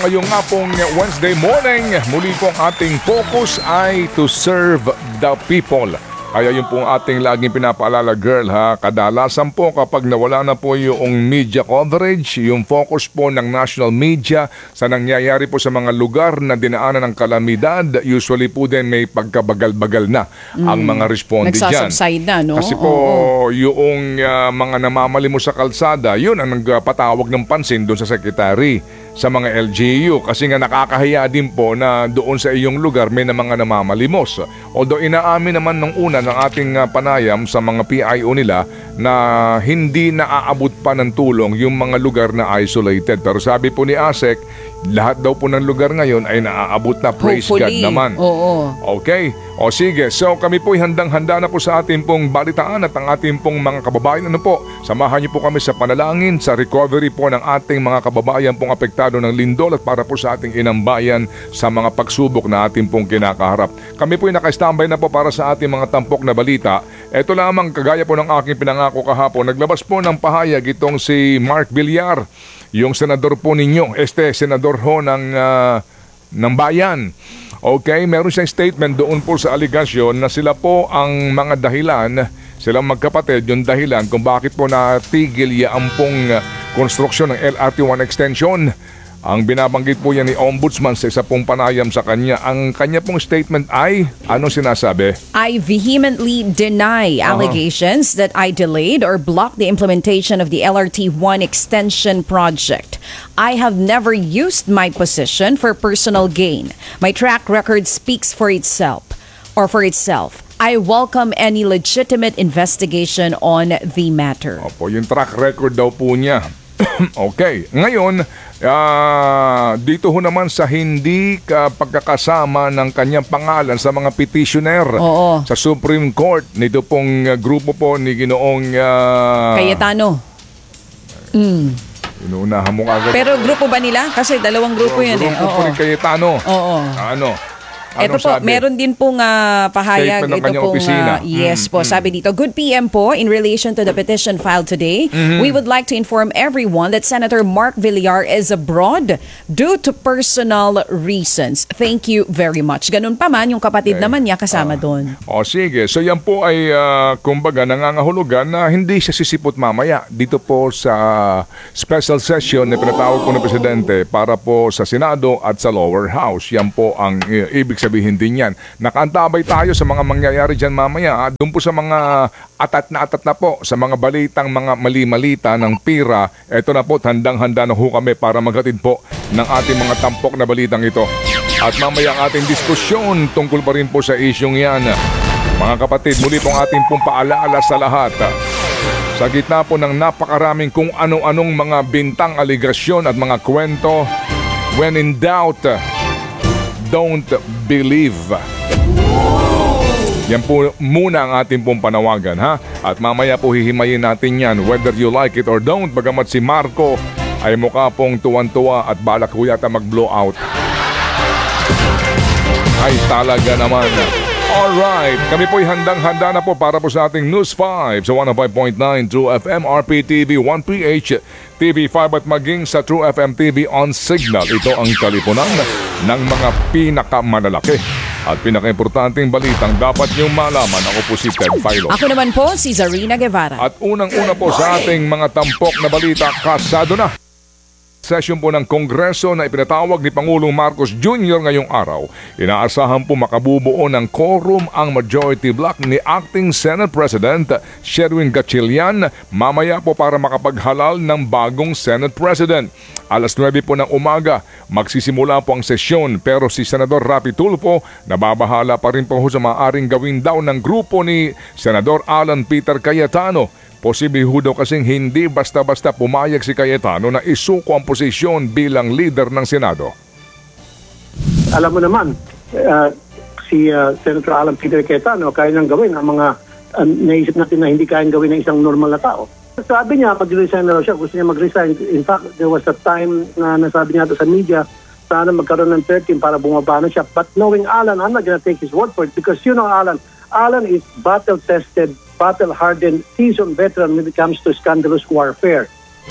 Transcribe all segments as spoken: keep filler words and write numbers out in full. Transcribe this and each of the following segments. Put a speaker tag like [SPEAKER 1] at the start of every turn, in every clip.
[SPEAKER 1] ngayong nga pong Wednesday morning, muli pong ating focus ay to serve the people. Kaya yun pong ating laging pinapaalala, girl ha, kadalasan po kapag nawala na po yung media coverage, yung focus po ng national media sa nangyayari po sa mga lugar na dinaanan ng kalamidad, usually po din may pagkabagal-bagal na mm. ang mga responde dyan.
[SPEAKER 2] Nagsasubside na, no?
[SPEAKER 1] Kasi po Oo. yung uh, mga namamali mo sa kalsada, yun ang nagpatawag ng pansin doon sa secretary sa mga L G U kasi nga nakakahiya din po na doon sa iyong lugar may na mga namamalimos. Although inaamin naman nung una ng ating uh, panayam sa mga P I O nila na hindi naaabot pa ng tulong yung mga lugar na isolated. Pero sabi po ni A S E C, lahat daw po ng lugar ngayon ay naaabot na. Praise
[SPEAKER 2] Hopefully.
[SPEAKER 1] God naman.
[SPEAKER 2] Oo.
[SPEAKER 1] Okay. O sige, so kami po handang-handa na po sa ating pong balitaan at ang ating pong mga kababayan. Ano po, samahan niyo po kami sa panalangin, sa recovery po ng ating mga kababayan pong apektado ng lindol at para po sa ating inambayan sa mga pagsubok na ating pong kinakaharap. Kami po ay naka-standby na po para sa ating mga tampok na balita. Ito lamang, kagaya po ng aking pinangako kahapon, naglabas po ng pahayag itong si Mark Villar, yung senador po ninyo, este senador ho ng, uh, ng bayan. Okay, meron siyang statement doon po sa aligasyon na sila po ang mga dahilan, silang magkapatid, yung dahilan kung bakit po natigil yung pong konstruksyon ng L R T one extension. Ang binabanggit po yan ni Ombudsman sa isa pong panayam sa kanya. Ang kanya pong statement ay, ano sinasabi?
[SPEAKER 2] I vehemently deny
[SPEAKER 1] Uh-huh.
[SPEAKER 2] allegations that I delayed or blocked the implementation of the L R T one extension project. I have never used my position for personal gain. My track record speaks for itself or for itself. I welcome any legitimate investigation on the matter.
[SPEAKER 1] Opo, yung track record daw po niya. Okay, ngayon, uh, dito ho naman sa hindi ka pagkakasama ng kanyang pangalan sa mga petitioner
[SPEAKER 2] Oo.
[SPEAKER 1] sa Supreme Court, nito pong uh, grupo po ni Ginoong uh,
[SPEAKER 2] Cayetano. Mm.
[SPEAKER 1] Inuunahan mo agad.
[SPEAKER 2] Pero grupo ba nila? Kasi dalawang grupo yan eh.
[SPEAKER 1] Grupo po
[SPEAKER 2] Oo.
[SPEAKER 1] ni Cayetano.
[SPEAKER 2] Oo.
[SPEAKER 1] Ano?
[SPEAKER 2] Ito
[SPEAKER 1] Anong
[SPEAKER 2] po,
[SPEAKER 1] sabi?
[SPEAKER 2] meron din pong uh, pahayag.
[SPEAKER 1] Statement ng
[SPEAKER 2] Ito
[SPEAKER 1] kanyang
[SPEAKER 2] pong,
[SPEAKER 1] opisina.
[SPEAKER 2] uh, yes
[SPEAKER 1] Mm,
[SPEAKER 2] po,
[SPEAKER 1] mm.
[SPEAKER 2] sabi dito, good P M po, in relation to the petition filed today,
[SPEAKER 1] Mm-hmm.
[SPEAKER 2] we would like to inform everyone that Senator Mark Villar is abroad due to personal reasons. Thank you very much. Ganun pa man, yung kapatid
[SPEAKER 1] Okay.
[SPEAKER 2] naman niya kasama
[SPEAKER 1] Ah.
[SPEAKER 2] doon.
[SPEAKER 1] O sige, so yan po ay uh, kumbaga nangangahulugan na hindi siya sisipot mamaya dito po sa special session na pinatawag po ng Presidente para po sa Senado at sa lower house. Yan po ang uh, ibig sabihin din yan. Nakaantabay tayo sa mga mangyayari dyan mamaya. Doon po sa mga atat na atat na po, sa mga balitang mga mali-malita ng pira, eto na po, handang-handa na ho kami para maghatid po ng ating mga tampok na balitang ito. At mamaya ang ating diskusyon tungkol pa rin po sa isyong yan. Mga kapatid, muli pong ating pong paalaala sa lahat. Sa gitna po ng napakaraming kung ano-anong mga bintang aligasyon at mga kwento, when in doubt, don't believe. Yan po muna ang ating pong panawagan, ha? At mamaya po hihimayin natin yan whether you like it or don't. Bagamat si Marco ay mukha pong tuwan-tuwa at balak ko yata mag-blow out. Ay talaga naman. Alright, kami po'y handang-handa na po para po sa ating News five sa one oh five point nine True F M, R P T V, one P H, T V five at maging sa True F M T V on Signal. Ito ang kalipunan ng mga pinakamanalaki at pinaka-importanting balitang dapat niyong malaman. Ako po si Ted Philo.
[SPEAKER 2] Ako naman po, si Zarina Guevara.
[SPEAKER 1] At unang-una po sa ating mga tampok na balita, kasado na session po ng Kongreso na ipinatawag ni Pangulong Marcos Junior ngayong araw. Inaasahan po makabubuo ng quorum ang majority block ni Acting Senate President Sherwin Gatchalian mamaya po para makapaghalal ng bagong Senate President. Alas nuwebe po ng umaga, magsisimula po ang sesyon pero si Senador Rapi Tulfo nababahala pa rin po sa maaaring gawin daw ng grupo ni Senador Alan Peter Cayetano. Posible ho daw kasing hindi basta-basta pumayag si Cayetano na isuko ang posisyon bilang leader ng Senado.
[SPEAKER 3] Alam mo naman, uh, si uh, Senator Alan Peter Cayetano kaya nang gawin ang mga uh, naisip natin na hindi kayang gawin ng isang normal na tao. Sabi niya, mag-resign na raw siya, gusto niya mag-resign. In fact, there was a time na nasabi niya ito sa media, sana magkaroon ng thirteen para bumaba na siya. But knowing Alan, I'm not gonna take his word for it because you know Alan, Alan is battle-tested, battle-hardened, seasoned veteran when it comes to scandalous warfare.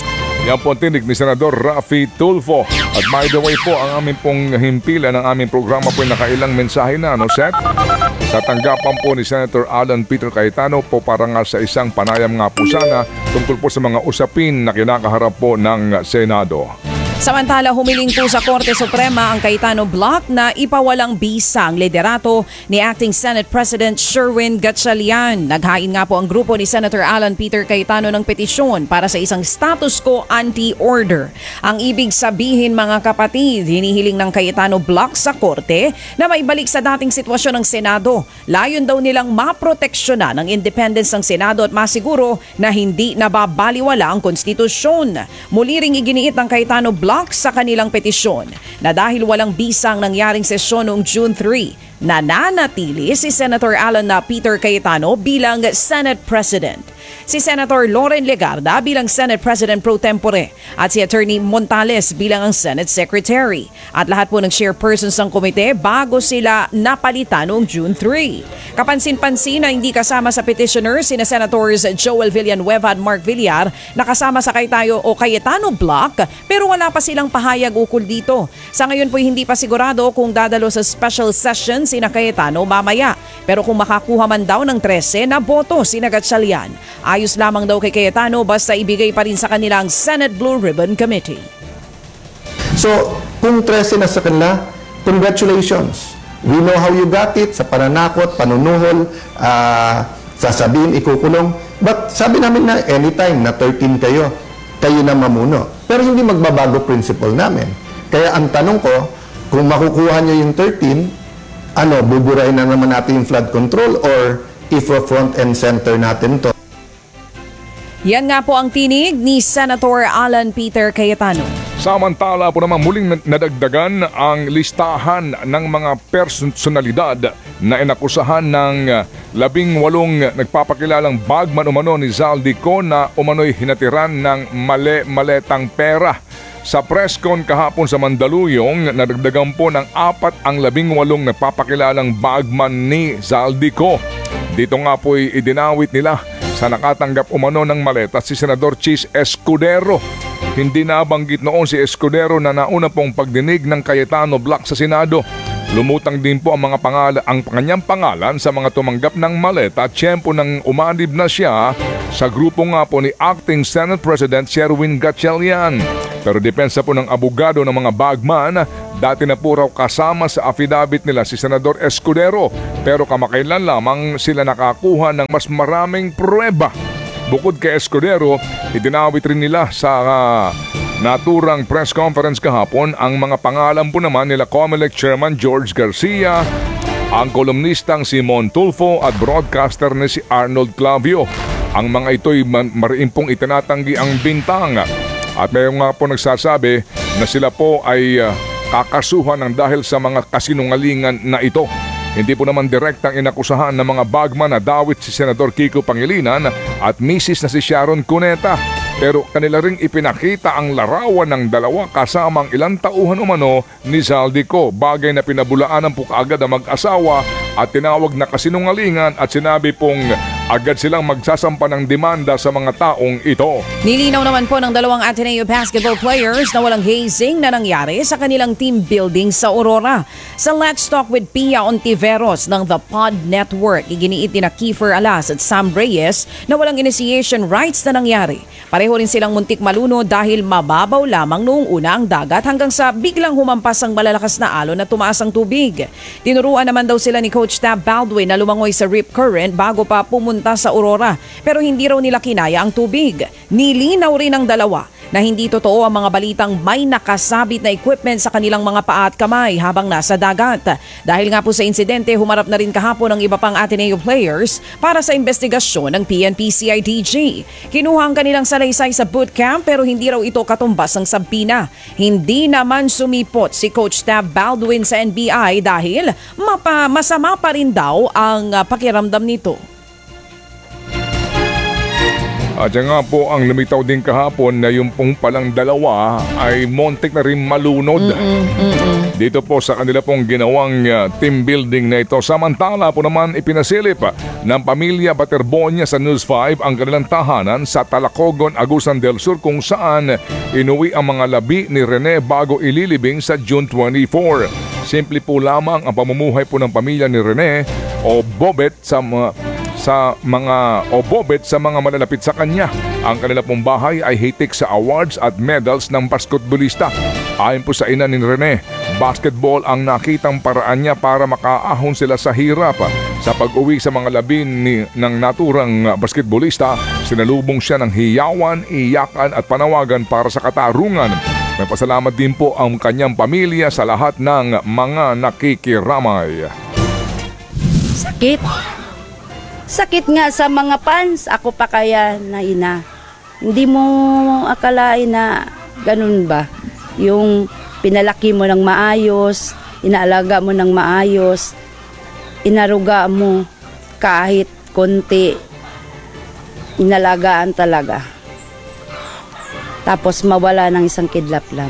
[SPEAKER 1] Yan po ang tinig ni Senador Raffy Tulfo. At by the way po, ang aming pong himpilan ng aming programa po ay nakailang mensahe na, no, Seth? Sa tanggapan po ni Senator Alan Peter Cayetano po para nga sa isang panayam nga po sana tungkol po sa mga usapin na kinakaharap po ng Senado.
[SPEAKER 2] Samantala, humiling po sa Korte Suprema ang Cayetano Block na ipawalang bisa ang liderato ni Acting Senate President Sherwin Gatchalian. Naghain nga po ang grupo ni Senator Alan Peter Cayetano ng petisyon para sa isang status quo anti-order. Ang ibig sabihin, mga kapatid, hinihiling ng Cayetano Block sa Korte na maibalik sa dating sitwasyon ng Senado. Layon daw nilang maproteksyonan ang independence ng Senado at masiguro na hindi nababaliwala ang konstitusyon. Muli ring iginiit ng Cayetano Block sa kanilang petisyon na dahil walang bisa ang nangyaring sesyon noong June third, nananatili si Senator Alan na Peter Cayetano bilang Senate President. Si Senator Loren Legarda bilang Senate President pro tempore at si Attorney Montales bilang ang Senate Secretary. At lahat po ng chairpersons ng komite bago sila napalitan noong June third. Kapansin-pansin na hindi kasama sa petitioners sina Senators Joel Villanueva at Mark Villar na kasama sa Cayetano o Cayetano Block pero wala pa silang pahayag ukol dito. Sa ngayon po hindi pa sigurado kung dadalo sa special session sina Cayetano mamaya. Pero kung makakuha man daw ng thirteen na boto sina Gatchalian, ayos lamang daw kay Cayetano basta ibigay pa rin sa kanilang Senate Blue Ribbon Committee.
[SPEAKER 4] So, kung thirteen na sa kanila, congratulations. We know how you got it, sa pananakot, panunuhol, uh, sasabihin, ikukulong. But sabi namin na anytime na thirteen kayo, kayo na mamuno. Pero hindi magbabago principle namin. Kaya ang tanong ko, kung makukuha nyo yung thirteen, ano, buburahin na naman natin yung flood control or if-front and center natin to?
[SPEAKER 2] Yan nga po ang tinig ni Senator Alan Peter Cayetano.
[SPEAKER 1] Samantala po naman muling nadagdagan ang listahan ng mga personalidad na inakusahan ng labing walong nagpapakilalang bagman umano ni Zaldico na umano'y hinatiran ng mali-maletang pera. Sa press con kahapon sa Mandaluyong, nadagdagan po ng apat ang labing walong nagpapakilalang bagman ni Zaldico. Dito nga po'y idinawit nila sa nakatanggap umano ng maleta si Senador Chis Escudero. Hindi nabanggit noon si Escudero na nauna pong pagdinig ng Cayetano Block sa Senado. Lumutang din po ang mga pangalan, ang kanyang pangalan sa mga tumanggap ng maleta at tiyempo nang umanib na siya sa grupo nga po ni Acting Senate President Sherwin Gatchalian. Pero depensa po ng abogado ng mga bagman, dati na po raw kasama sa affidavit nila si Senador Escudero pero kamakailan lamang sila nakakuha ng mas maraming pruweba. Bukod kay Escudero, idinawit rin nila sa uh, naturang press conference kahapon ang mga pangalan po naman nila Comelec Chairman George Garcia, ang kolumnistang si Mon Tulfo at broadcaster na si Arnold Clavio. Ang mga ito'y mariin pong itinatanggi ang bintang at mayroon nga po nagsasabi na sila po ay uh, kakasuhan ng dahil sa mga kasinungalingan na ito. Hindi po naman direktang inakusahan ng mga bagman na dawit si Senador Kiko Pangilinan at misis na si Sharon Cuneta. Pero kanila ring ipinakita ang larawan ng dalawa kasamang ilang tauhan umano ni Zaldico. Bagay na pinabulaanan po kaagad ang mag-asawa at tinawag na kasinungalingan at sinabi pong agad silang magsasampa ng demanda sa mga taong ito.
[SPEAKER 2] Nilinaw naman po ng dalawang Ateneo basketball players na walang hazing na nangyari sa kanilang team building sa Aurora. Sa Let's Talk with Pia Ontiveros ng The Pod Network, iginiit ni na Kiefer Alas at Sam Reyes na walang initiation rights na nangyari. Pareho rin silang muntik maluno dahil mababaw lamang noong una ang dagat hanggang sa biglang humampas ang malalakas na alon na tumaas ang tubig. Tinuruan naman daw sila ni Coach Tab Baldwin na lumangoy sa rip current bago pa pumunta sa Aurora pero hindi raw nila kinaya ang tubig. Nilinaw rin ng dalawa na hindi totoo ang mga balitang may nakasabit na equipment sa kanilang mga paa at kamay habang nasa dagat. Dahil nga po sa insidente, humarap na rin kahapon ang iba pang Ateneo players para sa investigasyon ng P N P C I D G. Kinuha ang kanilang salaysay sa bootcamp pero hindi raw ito katumbas ng sabpina. Hindi naman sumipot si Coach Tab Baldwin sa N B I dahil mapa, masama pa rin daw ang uh, pakiramdam nito.
[SPEAKER 1] At yan nga po ang lumitaw din kahapon na yung pong palang dalawa ay montik na rin malunod. Dito po sa kanila pong ginawang uh, team building na ito. Samantala po naman ipinasilip uh, ng pamilya Baterbonia sa News five ang kanilang tahanan sa Talacogon, Agusan del Sur kung saan inuwi ang mga labi ni Rene bago ililibing sa June twenty-fourth. Simple po lamang ang pamumuhay po ng pamilya ni Rene o Bobet sa mga sa mga o Bobet sa mga malalapit sa kanya. Ang kanila pong bahay ay hitik sa awards at medals ng basketballista. Ayon po sa ina ni Rene, basketball ang nakitang paraan niya para makaahon sila sa hirap. Sa pag-uwi sa mga labi ni, ng naturang basketballista, sinalubong siya ng hiyawan, iyakan at panawagan para sa katarungan. May pasalamat din po ang kanyang pamilya sa lahat ng mga nakikiramay.
[SPEAKER 5] Sakit. Sakit nga sa mga fans. Ako pa kaya na ina. Hindi mo akalain na ganun ba? Yung pinalaki mo ng maayos, inaalaga mo ng maayos, inaruga mo kahit konti, inalagaan talaga. Tapos mawala ng isang kidlap lang.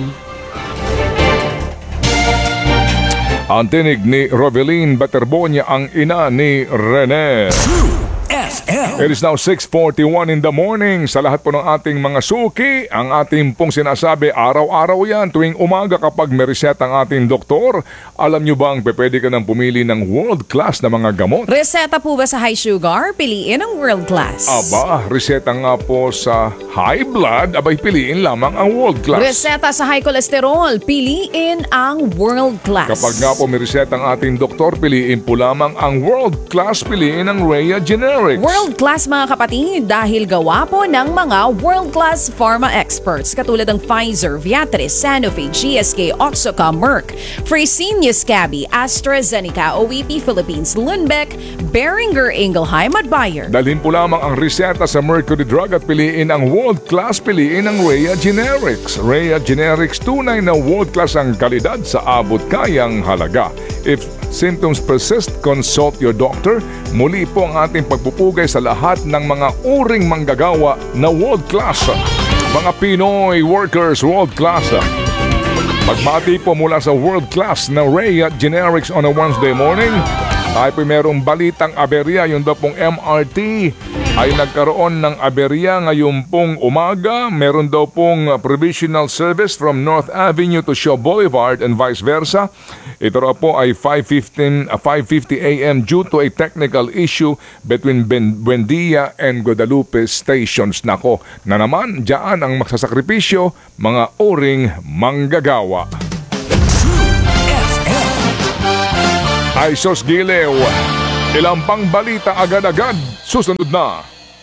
[SPEAKER 1] Ang tinig ni Roveline Baterbonia, ang ina ni Rene. It is now six forty-one in the morning. Sa lahat po ng ating mga suki, ang ating pong sinasabi, araw-araw yan, tuwing umaga kapag may reseta ang ating doktor. Alam nyo bang pwede ka nang pumili ng world-class na mga gamot?
[SPEAKER 2] Reseta po ba sa high sugar? Piliin ang world class.
[SPEAKER 1] Aba, reseta nga po sa high blood, abay piliin lamang ang world-class.
[SPEAKER 2] Reseta sa high cholesterol, piliin ang world class.
[SPEAKER 1] Kapag nga po may reseta ang ating doktor, piliin po lamang ang world-class, piliin ang Rhea Generics.
[SPEAKER 2] World class mga kapatid dahil gawa po ng mga world class pharma experts katulad ng Pfizer, Viatris, Sanofi, G S K, Otsuka, Merck, Fresenius Kabi, AstraZeneca, O E P Philippines, Lundbeck, Boehringer Ingelheim at Bayer.
[SPEAKER 1] Dalhin po lamang ang reseta sa Mercury Drug at piliin ang world-class, piliin ang Rhea Generics. Rhea Generics, tunay na world-class ang kalidad sa abot kayang halaga. If symptoms persist, consult your doctor. Muli po ang ating pagpupugay sa lahat ng mga uring manggagawa na world-class. Mga Pinoy workers, world-class. Pagmati po mula sa world-class na Rhea Generics on a Wednesday morning. Tayo po merong balitang aberya, yung daw pong M R T ay nagkaroon ng aberya ngayon pong umaga. Meron daw pong provisional service from North Avenue to Shaw Boulevard and vice versa. Ito raw po ay five fifty a m due to a technical issue between Ben- Buendia and Guadalupe stations. Nako, na naman dyan ang magsasakripisyo, mga uring manggagawa. Ay sos gilew, ilang pang balita agad-agad, susunod na.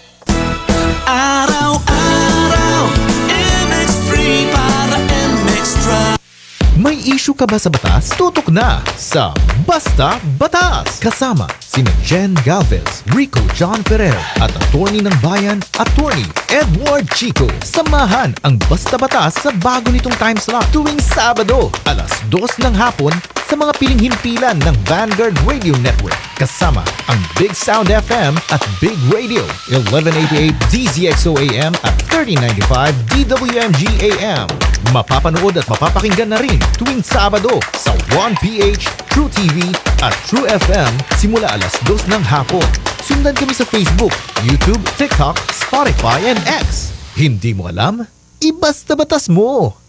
[SPEAKER 6] Araw-araw, M X three para M X Drive.
[SPEAKER 7] May issue ka ba sa batas? Tutok na sa Basta Batas! Kasama sina Jen Galvez, Rico John Ferrer at attorney ng bayan, attorney Edward Chico. Samahan ang Basta Batas sa bago nitong time slot tuwing Sabado, alas dos ng hapon sa mga piling himpilan ng Vanguard Radio Network. Kasama ang Big Sound F M at Big Radio, eleven eighty-eight D Z X O A M at thirty ninety-five D W M G A M. Mapapanood at mapapakinggan na rin tuwing Sabado sa one P H, True T V at True F M simula alas dos ng hapon. Sundan kami sa Facebook, YouTube, TikTok, Spotify and X. Hindi mo alam? Ibasta batas mo!